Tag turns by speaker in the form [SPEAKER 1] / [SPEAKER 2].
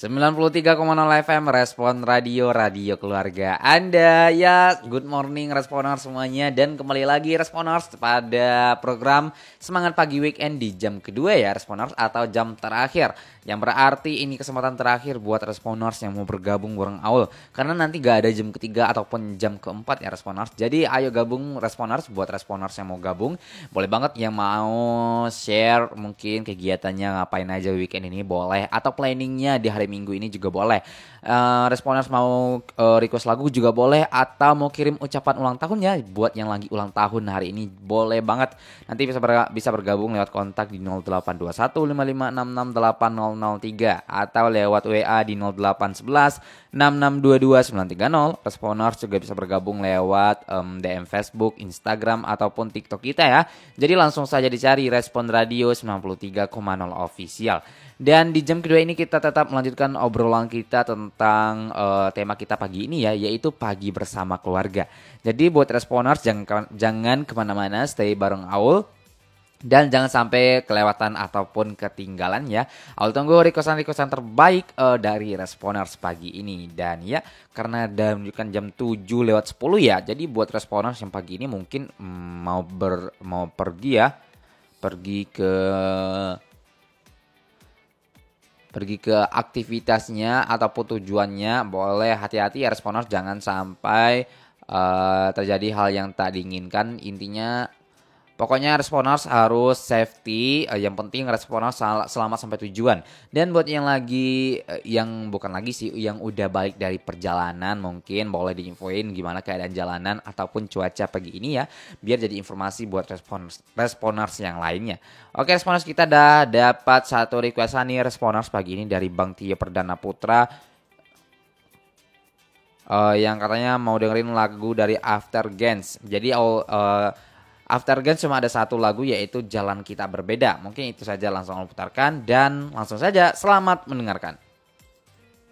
[SPEAKER 1] 93,0 FM Respon Radio, radio keluarga Anda. Ya, good morning Responers semuanya. Dan kembali lagi Responers pada program Semangat Pagi Weekend di jam kedua ya Responers, atau jam terakhir. Yang berarti ini kesempatan terakhir buat Responers yang mau bergabung bareng Aul, karena nanti gak ada jam ketiga ataupun jam keempat ya Responers. Jadi ayo gabung Responers. Buat Responers yang mau gabung, boleh banget yang mau share mungkin kegiatannya ngapain aja weekend ini boleh, atau planningnya di hari Minggu ini juga boleh. Responers mau request lagu juga boleh, atau mau kirim ucapan ulang tahun ya buat yang lagi ulang tahun hari ini boleh banget. Nanti bisa bergabung lewat kontak di 082155668003 atau lewat WA di 0811 6622 930. Responers juga bisa bergabung lewat DM Facebook, Instagram ataupun TikTok kita ya. Jadi langsung saja dicari Respon Radio 93,0 official. Dan di jam kedua ini kita tetap melanjutkan obrolan kita tentang tema kita pagi ini ya, yaitu pagi bersama keluarga. Jadi buat Responers jangan kemana-mana, stay bareng Aul. Dan jangan sampai kelewatan ataupun ketinggalan ya. Aul tunggu requestan terbaik dari Responers pagi ini. Dan ya, karena udah menunjukkan jam 7 lewat 10 ya. Jadi buat Responers yang pagi ini mungkin mau pergi ya. Pergi ke aktivitasnya ataupun tujuannya, boleh hati-hati ya Responers, jangan sampai terjadi hal yang tak diinginkan. Intinya pokoknya Responers harus safety, yang penting Responers selamat sampai tujuan. Dan buat yang yang udah balik dari perjalanan, mungkin boleh diinfoin gimana keadaan jalanan ataupun cuaca pagi ini ya, biar jadi informasi buat Responers yang lainnya. Oke Responers, kita udah dapat satu requestan nih Responers pagi ini dari Bang Tio Perdana Putra, yang katanya mau dengerin lagu dari Aftergens. Jadi Aftergens cuma ada satu lagu, yaitu Jalan Kita Berbeda. Mungkin itu saja, langsung putarkan dan langsung saja selamat mendengarkan.